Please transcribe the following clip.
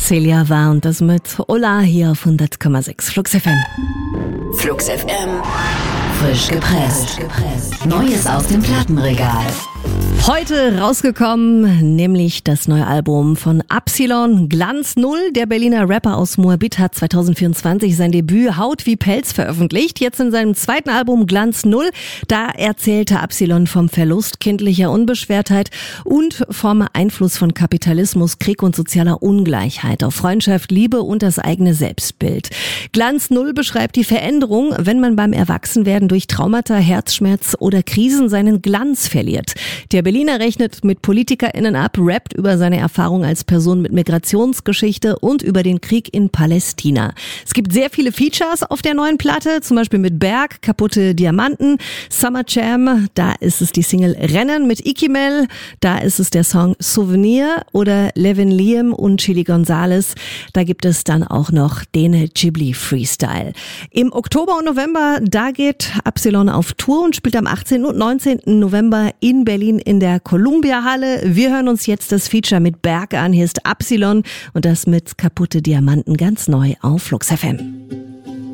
Celia war und das mit Ola hier auf 100,6 Flux FM. Flux FM. Frisch gepresst. Neues aus dem Plattenregal. Heute rausgekommen, nämlich das neue Album von Absilon, Glanz Null. Der Berliner Rapper aus Moabit hat 2024 sein Debüt Haut wie Pelz veröffentlicht. Jetzt in seinem zweiten Album Glanz Null, da erzählte Absilon vom Verlust kindlicher Unbeschwertheit und vom Einfluss von Kapitalismus, Krieg und sozialer Ungleichheit auf Freundschaft, Liebe und das eigene Selbstbild. Glanz Null beschreibt die Veränderung, wenn man beim Erwachsenwerden durch Traumata, Herzschmerz oder Krisen seinen Glanz verliert. Der Berliner rechnet mit PolitikerInnen ab, rappt über seine Erfahrung als Person mit Migrationsgeschichte und über den Krieg in Palästina. Es gibt sehr viele Features auf der neuen Platte, zum Beispiel mit Berg, Kaputte Diamanten, Summer Jam, da ist es die Single Rennen mit Ikimel, da ist es der Song Souvenir oder Levin Liam und Chili Gonzales, da gibt es dann auch noch den Ghibli Freestyle. Im Oktober und November, da geht Absilon auf Tour und spielt am 18. und 19. November in Berlin in der Columbia Halle. Wir hören uns jetzt das Feature mit Berg an. Hier ist Absilon und das mit Kaputte Diamanten ganz neu auf Flux FM.